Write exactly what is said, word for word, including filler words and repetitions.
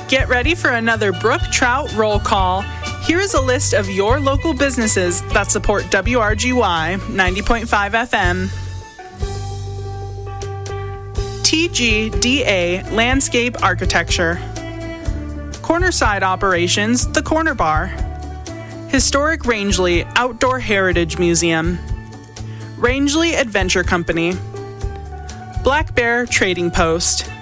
Get ready for another Brook Trout roll call. Here is a list of your local businesses that support W R G Y ninety point five F M. T G D A Landscape Architecture. Cornerside Operations, The Corner Bar. Historic Rangeley Outdoor Heritage Museum. Rangeley Adventure Company. Black Bear Trading Post.